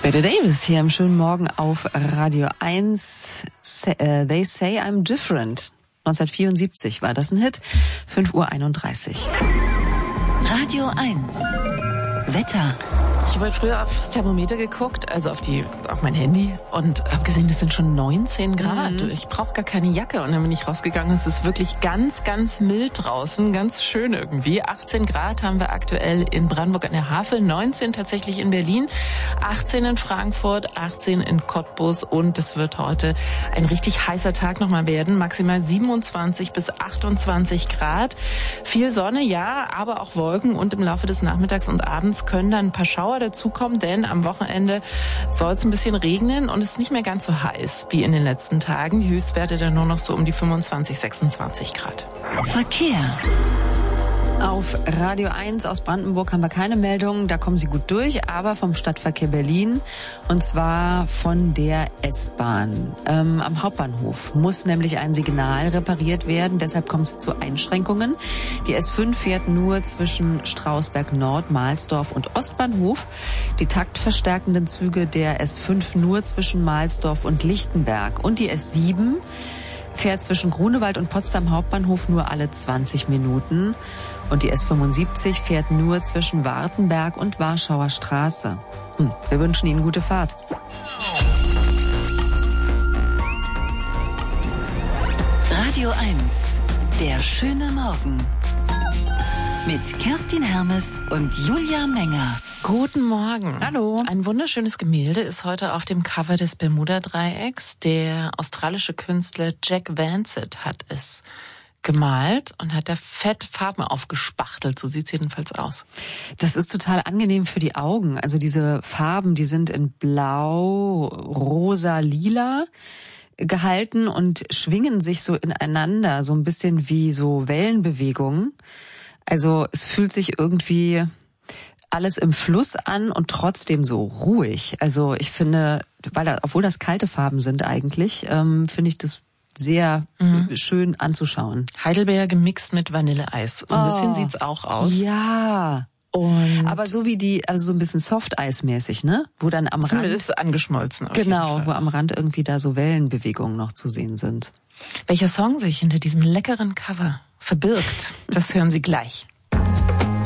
Bette Davis hier im schönen Morgen auf Radio 1. They Say I'm Different. 1974 war das ein Hit. 5:31 Uhr. Radio 1. Wetter. Ich habe früher aufs Thermometer geguckt, also auf mein Handy, und habe gesehen, das sind schon 19 Grad. Ich brauche gar keine Jacke, und dann bin ich rausgegangen. Es ist wirklich ganz, ganz mild draußen, ganz schön irgendwie. 18 Grad haben wir aktuell in Brandenburg an der Havel, 19 tatsächlich in Berlin, 18 in Frankfurt, 18 in Cottbus, und es wird heute ein richtig heißer Tag nochmal werden. Maximal 27 bis 28 Grad. Viel Sonne, ja, aber auch Wolken, und im Laufe des Nachmittags und Abends können dann ein paar Schauer dazukommen, denn am Wochenende soll es ein bisschen regnen und es ist nicht mehr ganz so heiß wie in den letzten Tagen. Die Höchstwerte dann nur noch so um die 25, 26 Grad. Verkehr. Auf Radio 1 aus Brandenburg haben wir keine Meldungen, da kommen Sie gut durch, aber vom Stadtverkehr Berlin, und zwar von der S-Bahn. Am Hauptbahnhof muss nämlich ein Signal repariert werden, deshalb kommt es zu Einschränkungen. Die S5 fährt nur zwischen Strausberg Nord, Mahlsdorf und Ostbahnhof. Die taktverstärkenden Züge der S5 nur zwischen Mahlsdorf und Lichtenberg. Und die S7 fährt zwischen Grunewald und Potsdam Hauptbahnhof nur alle 20 Minuten. Und die S75 fährt nur zwischen Wartenberg und Warschauer Straße. Wir wünschen Ihnen gute Fahrt. Radio 1. Der schöne Morgen. Mit Kerstin Hermes und Julia Menger. Guten Morgen. Hallo. Ein wunderschönes Gemälde ist heute auf dem Cover des Bermuda-Dreiecks. Der australische Künstler Jack Vansett hat es gemalt und hat da fett Farben aufgespachtelt. So sieht's jedenfalls aus. Das ist total angenehm für die Augen. Also diese Farben, die sind in Blau, Rosa, Lila gehalten und schwingen sich so ineinander, so ein bisschen wie so Wellenbewegungen. Also es fühlt sich irgendwie alles im Fluss an und trotzdem so ruhig. Also ich finde, obwohl das kalte Farben sind eigentlich, finde ich das sehr schön anzuschauen. Heidelbeer gemixt mit Vanilleeis. So ein bisschen sieht's auch aus. Ja. Aber so wie also so ein bisschen Softeis-mäßig, ne? Wo dann am Rand ist angeschmolzen. Genau, wo am Rand irgendwie da so Wellenbewegungen noch zu sehen sind. Welcher Song sich hinter diesem leckeren Cover verbirgt, das hören Sie gleich.